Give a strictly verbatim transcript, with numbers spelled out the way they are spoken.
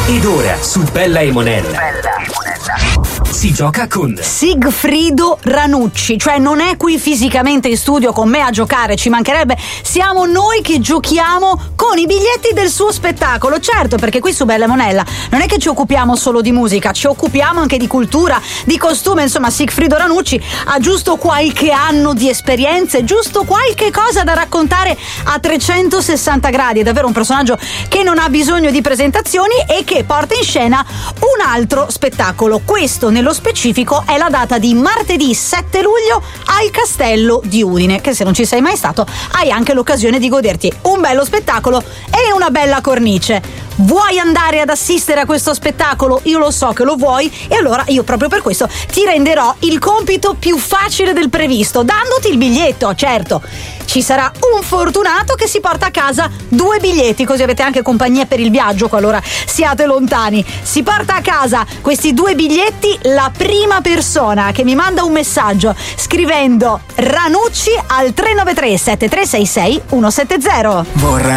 Ed ora su Bella e Monella si gioca con Sigfrido Ranucci, cioè non è qui fisicamente in studio con me a giocare, ci mancherebbe, siamo noi che giochiamo con i biglietti del suo spettacolo. Certo, perché qui su Bella e Monella non è che ci occupiamo solo di musica, ci occupiamo anche di cultura, di costume, insomma Sigfrido Ranucci ha giusto qualche anno di esperienze, giusto qualche cosa da raccontare a trecentosessanta gradi, è davvero un personaggio che non ha bisogno di presentazioni e che porta in scena un altro spettacolo. Questo nello specifico è la data di martedì sette luglio al Castello di Udine, che se non ci sei mai stato hai anche l'occasione di goderti un bello spettacolo e una bella cornice. Vuoi andare ad assistere a questo spettacolo? Io lo so che lo vuoi e allora io proprio per questo ti renderò il compito più facile del previsto, dandoti il biglietto. Certo, ci sarà un fortunato che si porta a casa due biglietti, così avete anche compagnia per il viaggio qualora siate lontani. Si porta a casa questi due biglietti la prima persona che mi manda un messaggio scrivendo Ranucci al tre nove tre sette tre sei sei uno sette zero. Vorrei